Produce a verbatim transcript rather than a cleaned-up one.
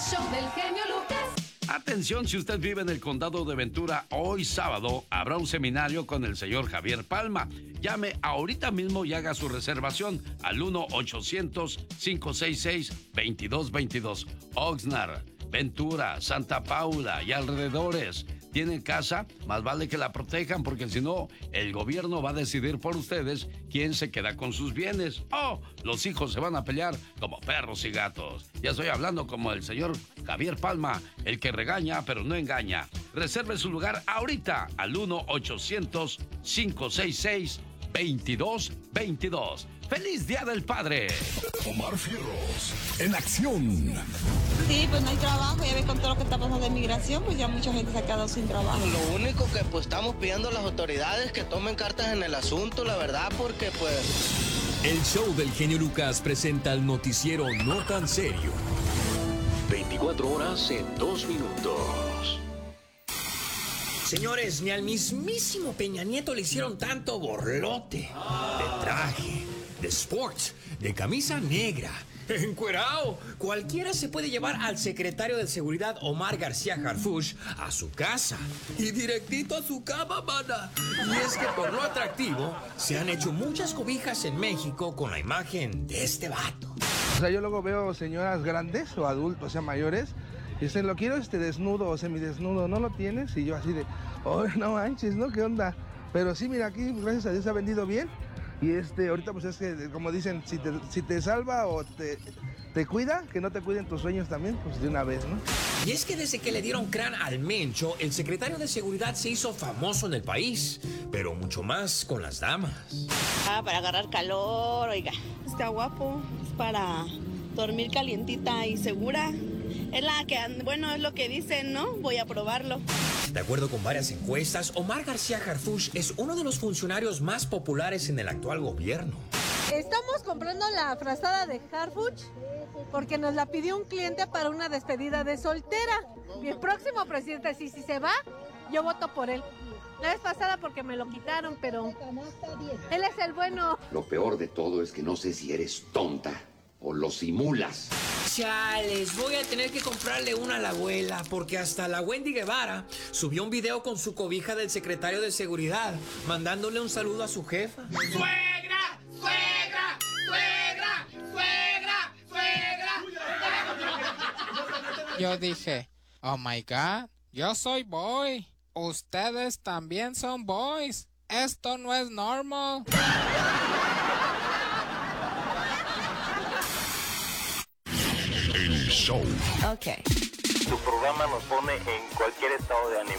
show del genio Lucas. Atención, si usted vive en el condado de Ventura, hoy sábado habrá un seminario con el señor Javier Palma. Llame ahorita mismo y haga su reservación al uno ochocientos, cinco seis seis, veintidós veintidós. Oxnard, Ventura, Santa Paula y alrededores. ¿Tienen casa? Más vale que la protejan, porque si no, el gobierno va a decidir por ustedes quién se queda con sus bienes. ¡Oh! Los hijos se van a pelear como perros y gatos. Ya estoy hablando como el señor Javier Palma, el que regaña pero no engaña. Reserve su lugar ahorita al uno ochocientos, cinco seis seis, veintidós veintidós. ¡Feliz Día del Padre! Omar Fierros, en acción. Sí, pues no hay trabajo, ya ves con todo lo que está pasando de migración, pues ya mucha gente se ha quedado sin trabajo. Lo único que pues estamos pidiendo a las autoridades que tomen cartas en el asunto, la verdad, porque pues... El show del genio Lucas presenta el noticiero No Tan Serio. veinticuatro horas en dos minutos. Señores, ni al mismísimo Peña Nieto le hicieron tanto borlote. De traje, de sports, de camisa negra, encuerao. Cualquiera se puede llevar al secretario de Seguridad, Omar García Harfuch, a su casa y directito a su cama, mana. Y es que por lo atractivo, se han hecho muchas cobijas en México con la imagen de este vato. O sea, yo luego veo señoras grandes o adultos, o sea, mayores, y dicen, lo quiero este desnudo o semidesnudo, ¿no lo tienes? Y yo así de, oh, no manches, ¿no? ¿Qué onda? Pero sí, mira, aquí gracias a Dios se ha vendido bien. Y este, ahorita pues es que, como dicen, si te, si te salva o te, te cuida, que no te cuiden tus sueños también, pues de una vez, ¿no? Y es que desde que le dieron crán al Mencho, el secretario de Seguridad se hizo famoso en el país, pero mucho más con las damas. Ah, para agarrar calor, oiga, está guapo, es para dormir calientita y segura. Es la que, bueno, es lo que dicen, ¿no? Voy a probarlo. De acuerdo con varias encuestas, Omar García Harfuch es uno de los funcionarios más populares en el actual gobierno. Estamos comprando la frazada de Harfuch porque nos la pidió un cliente para una despedida de soltera. Mi próximo presidente, si, si se va, yo voto por él. La vez pasada porque me lo quitaron, pero él es el bueno. Lo peor de todo es que no sé si eres tonta o lo simulas. Chales, voy a tener que comprarle una a la abuela, porque hasta la Wendy Guevara subió un video con su cobija del secretario de Seguridad, mandándole un saludo a su jefa. ¡Suegra! ¡Suegra! ¡Suegra! ¡Suegra! ¡Suegra! Yo dije, oh my God, yo soy boy. Ustedes también son boys. Esto no es normal. El show. Ok. Tu programa nos pone en cualquier estado de ánimo.